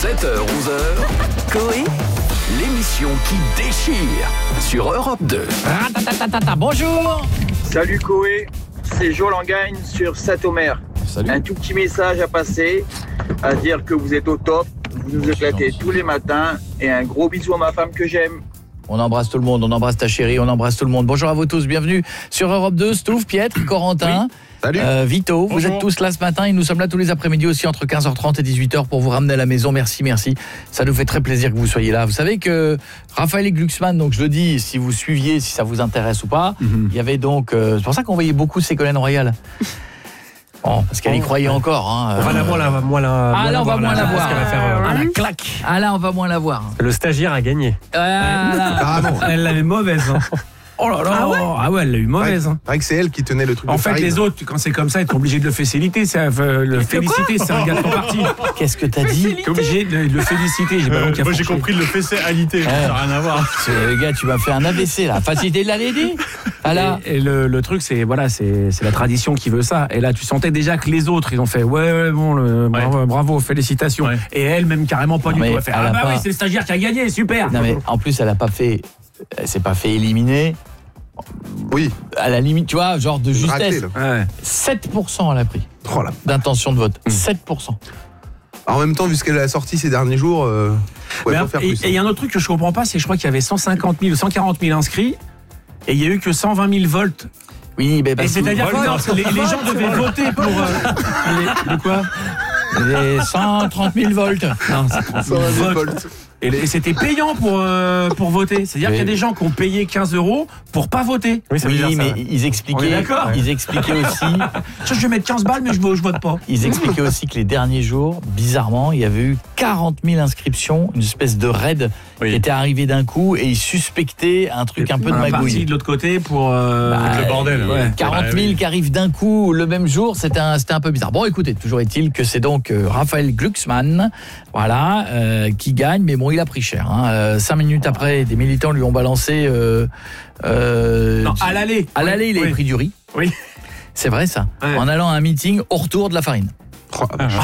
7h-11h, Coé, l'émission qui déchire sur Europe 2. Bonjour. Salut Coé, c'est Joe Langagne sur Saint-Omer. Salut. Un tout petit message à passer, à dire que vous êtes au top, vous nous éclatez tous les matins et un gros bisou à ma femme que j'aime. On embrasse tout le monde, on embrasse ta chérie, on embrasse tout le monde. Bonjour à vous tous, bienvenue sur Europe 2, Stouff, Pietre, Corentin. Oui. Salut. Vito, Bonjour. Vous êtes tous là ce matin et nous sommes là tous les après-midi aussi entre 15h30 et 18h pour vous ramener à la maison. Merci. Ça nous fait très plaisir que vous soyez là. Vous savez que Raphaël Glucksmann, donc je le dis, si vous suiviez, si ça vous intéresse ou pas, il y avait donc, c'est pour ça qu'on voyait beaucoup Ségolène Royal. Bon, parce qu'elle y croyait encore. Hein. On va la voir. là, on va moins la voir. Parce qu'elle va faire la claque. Ah là, on va moins la voir. Le stagiaire a gagné. Ah bon. Elle l'avait mauvaise. Hein. Oh là là. Ah ouais, elle l'a eu mauvaise. Hein. C'est vrai que c'est elle qui tenait le truc. En de fait, farine. les autres, quand c'est comme ça, ils sont obligés de le féliciter. Le féliciter, c'est un gâteau parti. Qu'est-ce que t'as dit? T'es obligé de le féliciter. Moi j'ai compris le fécalité, ça n'a rien à voir. Les gars, tu m'as fait un AVC là. Facilité de l'année dit. Voilà. Et le truc, c'est la tradition qui veut ça. Et là, tu sentais déjà que les autres, ils ont fait bravo, félicitations. Ouais. Et elle, même carrément pas du tout. Elle fait oui, c'est le stagiaire qui a gagné, super. Non mais en plus, elle s'est pas fait éliminer. Oui. À la limite, tu vois, genre de justesse. Ouais. 7% elle a pris Oh là. d'intention de vote. 7%. En même temps, vu ce qu'elle a sorti ces derniers jours, Mais faut faire plus. Et il y a un autre truc que je comprends pas, c'est que je crois qu'il y avait 140 000 inscrits et il y a eu que 120 000 votes. Oui, mais et c'est-à-dire que les gens devaient voter pour de quoi? les 130 000 volts. Non, c'est volts. Et c'était payant pour voter. C'est-à-dire qu'il y a des gens qui ont payé 15 € pour pas voter. Oui, mais ils expliquaient aussi. Je vais mettre 15 balles, mais je vote pas. Ils expliquaient aussi que les derniers jours, bizarrement, il y avait eu 40 000 inscriptions, une espèce de raid qui était arrivé d'un coup et ils suspectaient un truc un peu de magouille. Parti de l'autre côté pour le bordel. 40 000 qui arrivent d'un coup le même jour, c'était un peu bizarre. Bon, écoutez, toujours est-il que c'est donc Raphaël Glucksmann, voilà, qui gagne, mais bon, il a pris cher. 5 minutes après, des militants lui ont balancé. Non, à l'aller. À l'aller, il a pris du riz. Oui. C'est vrai ça. Ouais. En allant à un meeting au retour de la farine.